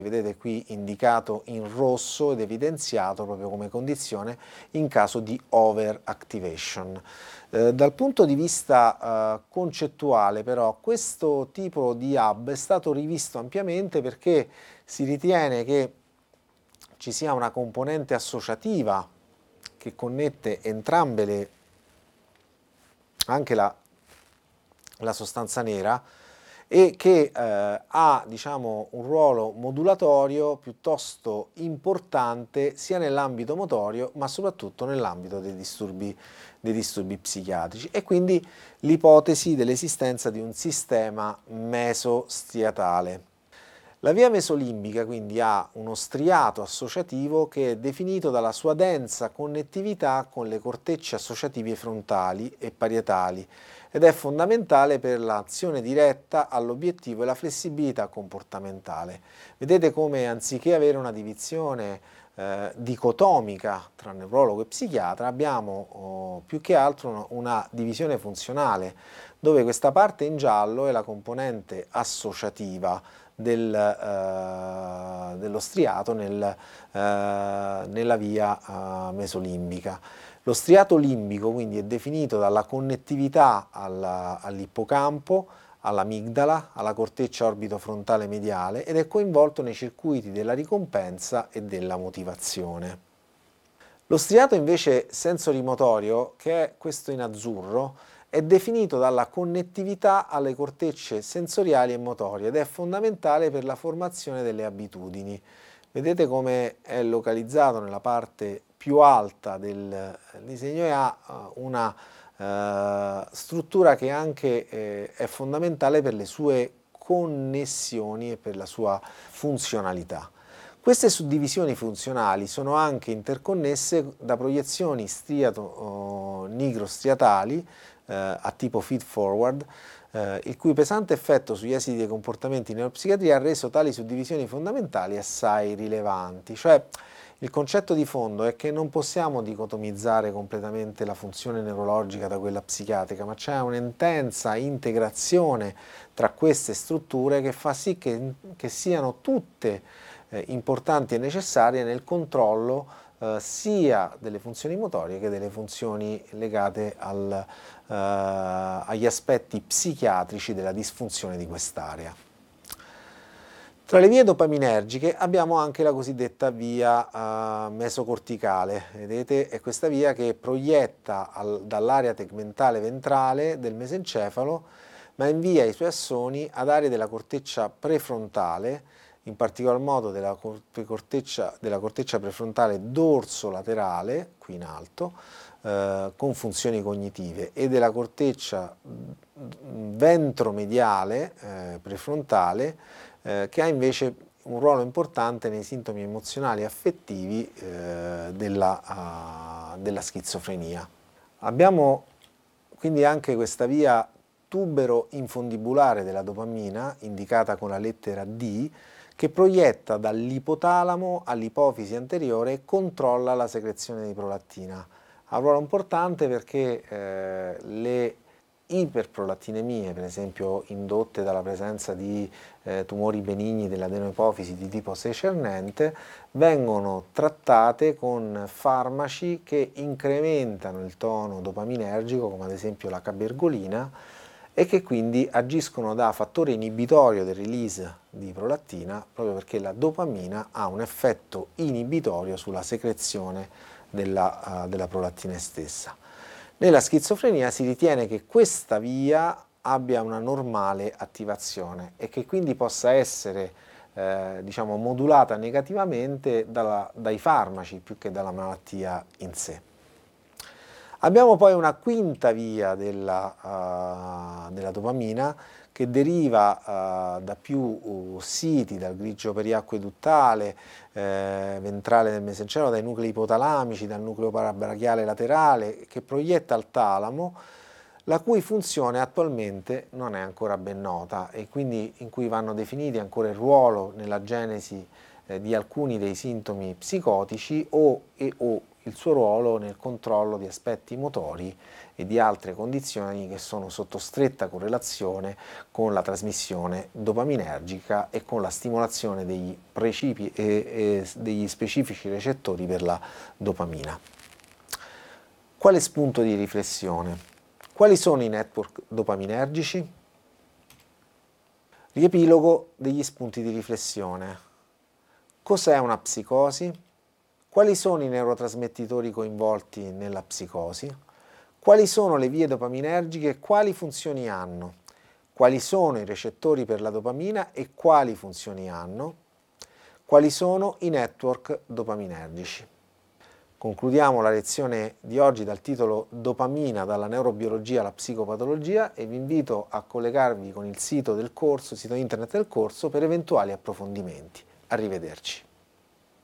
vedete qui indicato in rosso ed evidenziato proprio come condizione in caso di overactivation. Dal punto di vista concettuale però questo tipo di hub è stato rivisto ampiamente perché si ritiene che ci sia una componente associativa che connette entrambe anche la sostanza nera e che ha, diciamo, un ruolo modulatorio piuttosto importante sia nell'ambito motorio ma soprattutto nell'ambito dei disturbi psichiatrici, e quindi l'ipotesi dell'esistenza di un sistema mesostriatale. La via mesolimbica quindi ha uno striato associativo che è definito dalla sua densa connettività con le cortecce associative frontali e parietali ed è fondamentale per l'azione diretta all'obiettivo e la flessibilità comportamentale. Vedete come anziché avere una divisione dicotomica tra neurologo e psichiatra abbiamo più che altro una divisione funzionale, dove questa parte in giallo è la componente associativa dello striato nella via mesolimbica. Lo striato limbico quindi è definito dalla connettività all'ippocampo, all'amigdala, alla corteccia orbitofrontale mediale ed è coinvolto nei circuiti della ricompensa e della motivazione. Lo striato invece sensorimotorio, che è questo in azzurro, è definito dalla connettività alle cortecce sensoriali e motorie ed è fondamentale per la formazione delle abitudini. Vedete come è localizzato nella parte più alta del disegno e ha una struttura che anche è fondamentale per le sue connessioni e per la sua funzionalità. Queste suddivisioni funzionali sono anche interconnesse da proiezioni striato-nigrostriatali a tipo feed-forward, il cui pesante effetto sugli esiti dei comportamenti in neuropsichiatria ha reso tali suddivisioni fondamentali assai rilevanti. Cioè, il concetto di fondo è che non possiamo dicotomizzare completamente la funzione neurologica da quella psichiatrica, ma c'è un'intensa integrazione tra queste strutture che fa sì che siano tutte importanti e necessarie nel controllo sia delle funzioni motorie che delle funzioni legate agli aspetti psichiatrici della disfunzione di quest'area. Tra le vie dopaminergiche abbiamo anche la cosiddetta via mesocorticale, vedete? È questa via che proietta dall'area tegmentale ventrale del mesencefalo, ma invia i suoi assoni ad aree della corteccia prefrontale, in particolar modo della corteccia prefrontale dorso-laterale, qui in alto, con funzioni cognitive, e della corteccia ventromediale prefrontale, che ha invece un ruolo importante nei sintomi emozionali e affettivi della schizofrenia. Abbiamo quindi anche questa via tubero-infondibulare della dopamina, indicata con la lettera D, che proietta dall'ipotalamo all'ipofisi anteriore e controlla la secrezione di prolattina. Ha un ruolo importante perché le iperprolattinemie, per esempio indotte dalla presenza di tumori benigni dell'adenoipofisi di tipo secernente, vengono trattate con farmaci che incrementano il tono dopaminergico, come ad esempio la cabergolina, e che quindi agiscono da fattore inibitorio del release di prolattina, proprio perché la dopamina ha un effetto inibitorio sulla secrezione della prolattina stessa. Nella schizofrenia si ritiene che questa via abbia una normale attivazione e che quindi possa essere diciamo, modulata negativamente dai farmaci più che dalla malattia in sé. Abbiamo poi una quinta via della dopamina che deriva da più siti, dal grigio periacqueduttale, ventrale del mesencefalo, dai nuclei ipotalamici, dal nucleo parabrachiale laterale, che proietta al talamo, la cui funzione attualmente non è ancora ben nota e quindi in cui vanno definiti ancora il ruolo nella genesi di alcuni dei sintomi psicotici o il suo ruolo nel controllo di aspetti motori e di altre condizioni che sono sotto stretta correlazione con la trasmissione dopaminergica e con la stimolazione degli degli specifici recettori per la dopamina. Quale spunto di riflessione? Quali sono i network dopaminergici? Riepilogo degli spunti di riflessione. Cos'è una psicosi? Quali sono i neurotrasmettitori coinvolti nella psicosi? Quali sono le vie dopaminergiche e quali funzioni hanno? Quali sono i recettori per la dopamina e quali funzioni hanno? Quali sono i network dopaminergici? Concludiamo la lezione di oggi dal titolo Dopamina dalla neurobiologia alla psicopatologia e vi invito a collegarvi con il sito del corso, il sito internet del corso per eventuali approfondimenti. Arrivederci.